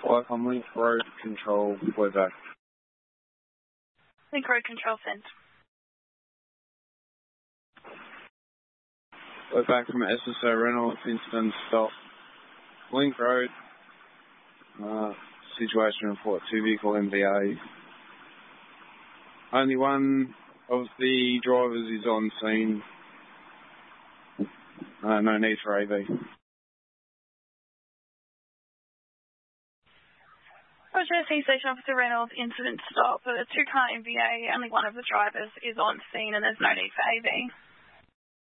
Welcome, Link Road Control, we're back. Link Road Control sent. We're back from SSO Reynolds, incident stop. Link Road, situation report, 2 vehicle MVA. Only one of the drivers is on scene. No need for AV. Roger, Station Officer Reynolds, incident stop. For the 2-car MVA, only one of the drivers is on scene and there's no need for AV.